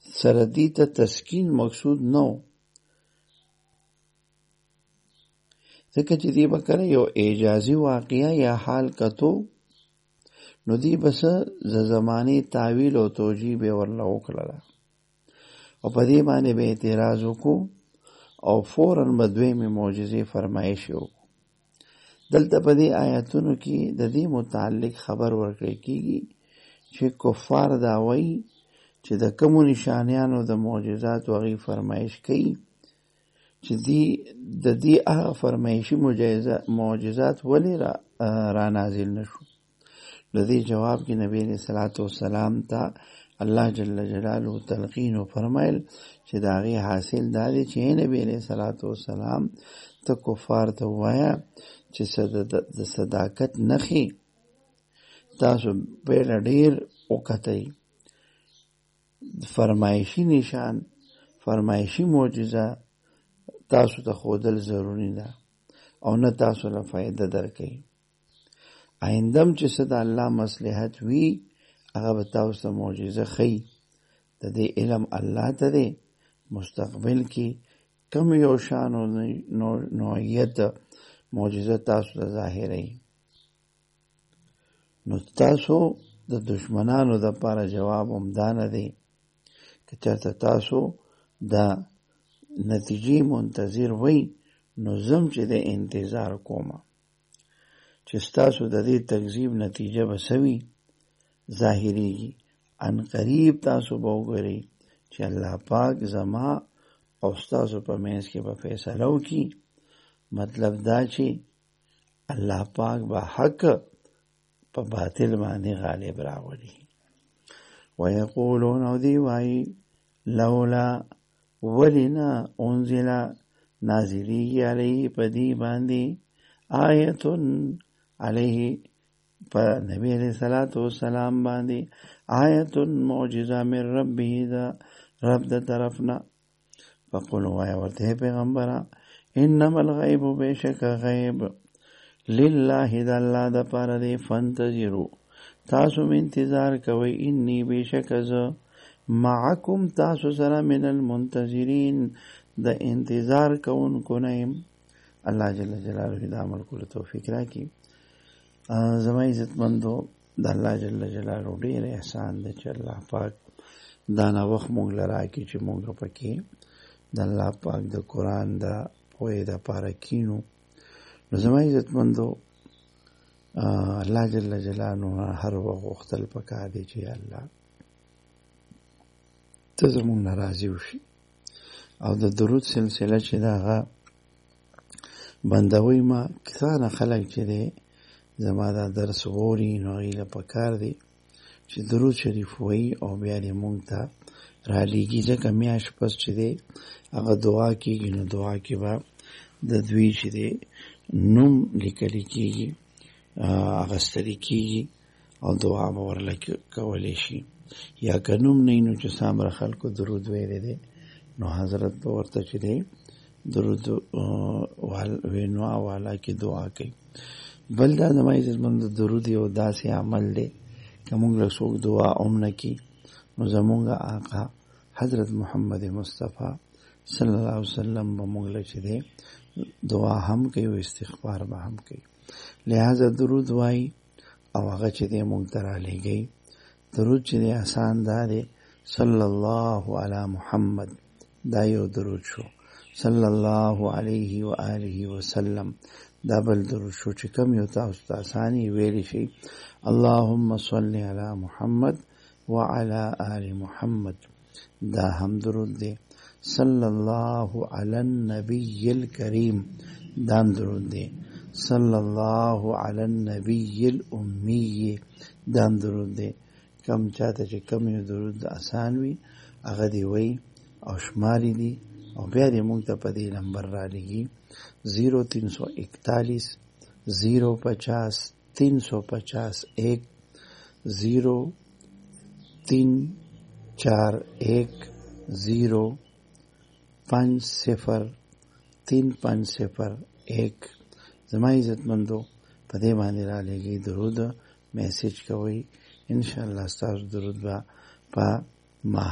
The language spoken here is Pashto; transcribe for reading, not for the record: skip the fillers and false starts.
سره دې ته تسکین مقصود نه و، ځکه چې دې به کله یو اعجازي واقعه یا حال کتو نو دې به څه زمانې تعویل او توجیه به ورله وکړله او په دې باندې به اعتراض وکړو او فوراً به دویمې معجزې فرمایش وکړو. دلته په دې آیاتونو کې د دې متعلق خبر ورکړی کېږي چې کفار دا وایي چې د کومو نشانیانو د معجزات هغې فرمایش کوي چې د دې هغه فرمایشي معجزات ولې را نازل نشو. د دې جواب کې نبی علیہ الصلوۃ والسلام ته الله جل جلاله تلقین و فرمایل چې د هغې حاصل دا دی چې نبی علیہ الصلوۃ والسلام ته کفار ته ووایه چې د صداقت نښې تاسو بیله ډېر وکتئ، فرمایشي نشان فرمایشي معجزه تاسو ته ښودل ضروري ده او نه تاسو له فایده درکوي. آیندم چې څه د الله مصلحت وي هغه به تاسو ته معجزه ښیي. د دې علم الله ته دی. مستقبل کې کم یو شان او نوعیت معجزه تاسو ته ظاهروي نو تاسو د دشمنانو د پاره جواب همدا نه دی که چېرته تاسو د نتیجې منتظر وئ نو زم چې د انتظار کومه چې ستاسو د دې تکذیب نتیجه به څه وي ظاهریږي. ان قریب تاسو به وګورئ چې الله پاک زما او ستاسو په منځ کې به فیصله وکړي. مطلب دا چې الله پاک به حق په باطل باندې غالب راولي. ویقولون او دی وایي لولا ولنا انزل نازلیږي علیه په دې باندې آیتون علیه په نبی علیہ الصلوۃ والسلام باندې آیتون معجزه من ربه دا رب د طرفنا. فقل وایه ورته پیغمبره انما الغیب بیشک غیب لله د الله د پاره دی فانتظروا تاسو انتظار کوئ انی بیشک زه معکم تاسو سره من المنتظرین د انتظار کوونکو نه یم. الله جل جلاله د عمل کولو توفیق راکړي. زما عزتمندو د الله جل جلاله ډېر احسان دی چې الله پاک دا نوښت موږ له راکړي چې موږ پکې د الله پاک د قرآن د پوهې دپاره کینو. نو زما عزتمندو الله جل جلاله هر وخت غوښتل پکار دی چې الله ته زموږ نه راضي وشي او د درود سلسله چې د هغه بندوي ما کسانه خلک چې دی زما دا درس غوري نو هغې له پکار دی چې درود شریف وایي او بیا دې موږ ته رالیږي ځکه میاشت پس چې دی هغه دعا کېږي نو دعا کې به د دوی چې دی نوم لیکلی کېږي اخیستلی کېږي او دعا به ورله کولی شي. یا که نوم نه نو چې څومره خلکو درود ویلی دی نو حضرت به ورته چې دی درود وینو والا کې دعا کوي. بل دا زما عزتمند درود یو داسې عمل دی که موږ له څوک دعا هم نه کړي نو زموږ آقا حضرت محمد مصطفی صلی الله علیه وسلم به موږ له چې دی دعا هم کوي او استغفار به هم کوي. لہذا درود وایي او هغه چې دی موږ ته رالیږئ. درود چې دی آسان دا دی صلی الله علی محمد دا یو درود شو، صلی الله علیه و آله وسلم دا بل درود شو چې کوم یو تاسو ته آساني ویلی شي اللهم صل علی محمد وعلى آل محمد دا هم درود دی. صلی الله علی النبی الکریم دا هم درود دی. صلی الله علی النبی الامی دا هم درود دی. کم چاته چې کم یو درود آسان وي هغه دی وی او شماری دی او بیا دې موږ ته په دې نمبر را لګي 0341 050 350 1 زما عزتمندو په دې باندې را لګي درود میسج کوئ انشاءالله ستاسو درود به په